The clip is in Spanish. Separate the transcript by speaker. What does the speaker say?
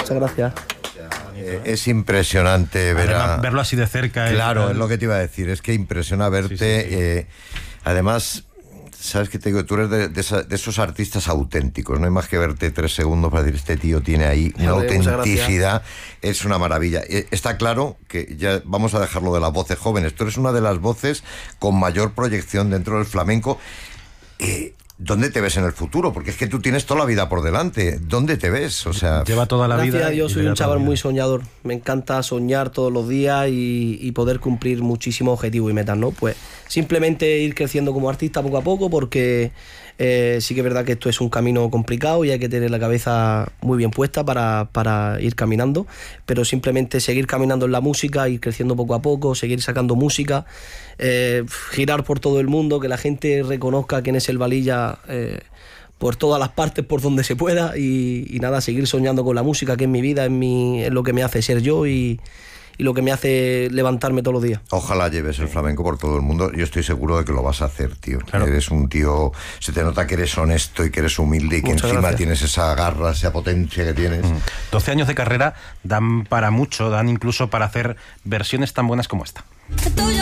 Speaker 1: Muchas gracias.
Speaker 2: Es impresionante
Speaker 3: verlo así de cerca.
Speaker 2: Claro, es lo que te iba a decir, es que impresiona verte. Además, sabes que te digo, tú eres de esos artistas auténticos, no hay más que verte 3 segundos para decir, este tío tiene ahí una autenticidad, es una maravilla. Está claro que ya vamos a dejarlo de las voces jóvenes, tú eres una de las voces con mayor proyección dentro del flamenco. ¿Dónde te ves en el futuro? Porque es que tú tienes toda la vida por delante. ¿Dónde te ves? O sea,
Speaker 3: lleva toda la vida.
Speaker 1: Gracias a Dios, soy un chaval muy soñador. Me encanta soñar todos los días y poder cumplir muchísimos objetivos y metas, ¿no? Pues simplemente ir creciendo como artista poco a poco, porque sí que es verdad que esto es un camino complicado y hay que tener la cabeza muy bien puesta para ir caminando, pero simplemente seguir caminando en la música, ir creciendo poco a poco, seguir sacando música, girar por todo el mundo, que la gente reconozca quién es el Valilla por todas las partes, por donde se pueda, y nada, seguir soñando con la música, que es mi vida, es lo que me hace ser yo y lo que me hace levantarme todos los días.
Speaker 2: Ojalá lleves el flamenco por todo el mundo. Yo estoy seguro de que lo vas a hacer, tío.
Speaker 3: Claro.
Speaker 2: Eres un tío, se te nota que eres honesto y que eres humilde y que encima tienes esa garra, esa potencia que tienes.
Speaker 3: 12 años de carrera dan para mucho, dan incluso para hacer versiones tan buenas como esta.